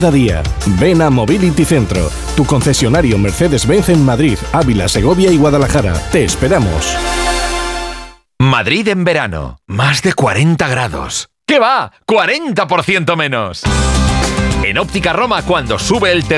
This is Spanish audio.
Cada día. Ven a Mobility Centro, tu concesionario Mercedes-Benz en Madrid, Ávila, Segovia y Guadalajara. Te esperamos. Madrid en verano. Más de 40 grados. ¿Qué va? ¡40% menos! En Óptica Roma, cuando sube el